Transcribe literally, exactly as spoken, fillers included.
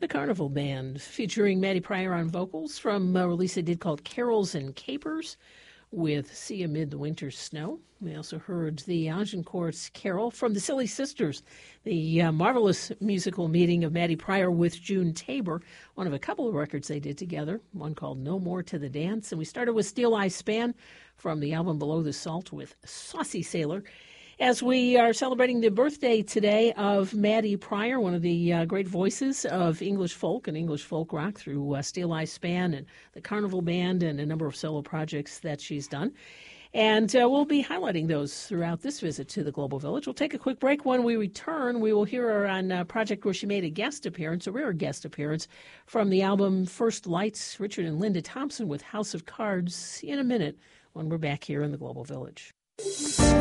The Carnival Band, featuring Maddie Pryor on vocals from a release they did called Carols and Capers with Sea Amid the Winter Snow. We also heard the Agincourt's Carol from the Silly Sisters, the uh, marvelous musical meeting of Maddie Pryor with June Tabor, one of a couple of records they did together, one called No More to the Dance. And we started with Steel Eye Span from the album Below the Salt with Saucy Sailor. As we are celebrating the birthday today of Maddie Pryor, one of the uh, great voices of English folk and English folk rock through uh, Steel Eye Span and the Carnival Band and a number of solo projects that she's done. And uh, we'll be highlighting those throughout this visit to the Global Village. We'll take a quick break. When we return, we will hear her on a project where she made a guest appearance, a rare guest appearance, from the album First Lights, Richard and Linda Thompson with House of Cards, in a minute when we're back here in the Global Village.